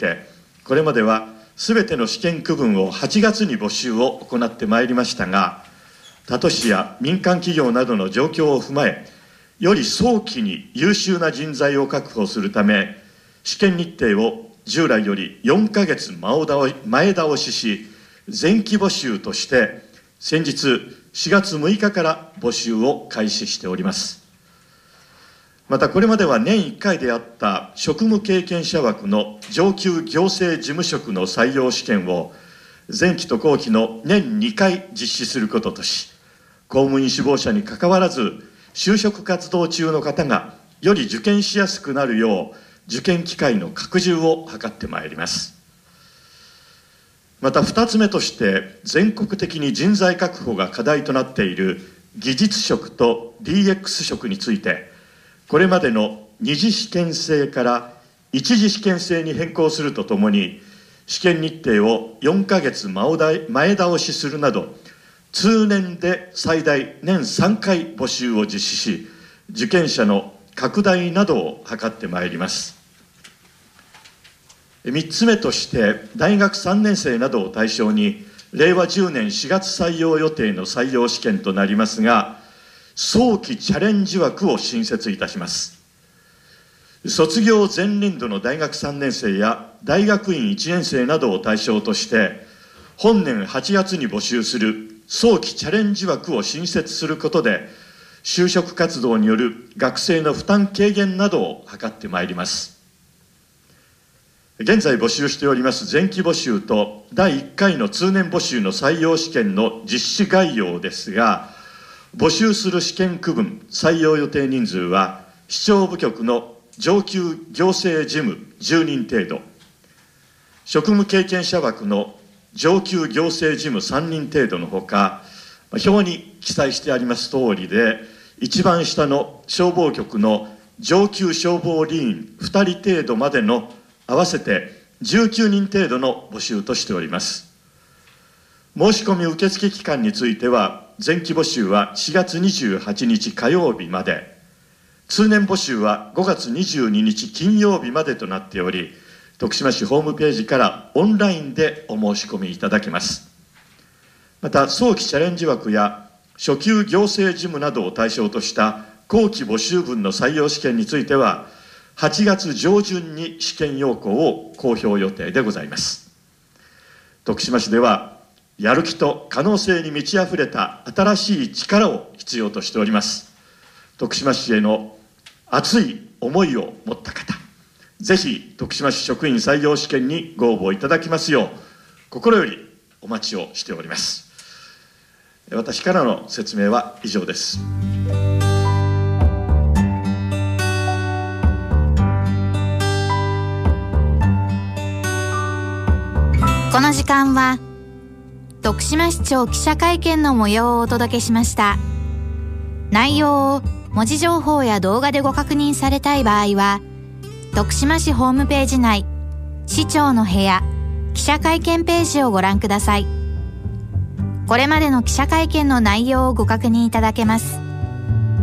て、これまではすべての試験区分を8月に募集を行ってまいりましたが、他都市や民間企業などの状況を踏まえ、より早期に優秀な人材を確保するため、試験日程を従来より4ヶ月前倒しし、前期募集として先日4月6日から募集を開始しております。またこれまでは年1回であった職務経験者枠の上級行政事務職の採用試験を前期と後期の年2回実施することとし、公務員志望者にかかわらず就職活動中の方がより受験しやすくなるよう受験機会の拡充を図ってまいります。また2つ目として全国的に人材確保が課題となっている技術職と DX 職について、これまでの二次試験制から一次試験制に変更するとともに、試験日程を4ヶ月前倒しするなど、通年で最大年3回募集を実施し、受験者の拡大などを図ってまいります。3つ目として、大学3年生などを対象に、令和10年4月採用予定の採用試験となりますが、早期チャレンジ枠を新設いたします。卒業前年度の大学3年生や大学院1年生などを対象として、本年8月に募集する早期チャレンジ枠を新設することで、就職活動による学生の負担軽減などを図ってまいります。現在募集しております前期募集と第1回の通年募集の採用試験の実施概要ですが、募集する試験区分採用予定人数は、市長部局の上級行政事務10人程度、職務経験者枠の上級行政事務3人程度のほか、表に記載してあります通りで、一番下の消防局の上級消防理員2人程度までの合わせて19人程度の募集としております。申し込み受付期間については、前期募集は4月28日火曜日まで、通年募集は5月22日金曜日までとなっており、徳島市ホームページからオンラインでお申し込みいただけます。また、早期チャレンジ枠や初級行政事務などを対象とした後期募集分の採用試験については、8月上旬に試験要項を公表予定でございます。徳島市では、やる気と可能性に満ち溢れた新しい力を必要としております。徳島市への熱い思いを持った方、ぜひ徳島市職員採用試験にご応募いただきますよう、心よりお待ちをしております。私からの説明は以上です。 この時間は徳島市長記者会見の模様をお届けしました。内容を文字情報や動画でご確認されたい場合は、徳島市ホームページ内市長の部屋記者会見ページをご覧ください。これまでの記者会見の内容をご確認いただけます。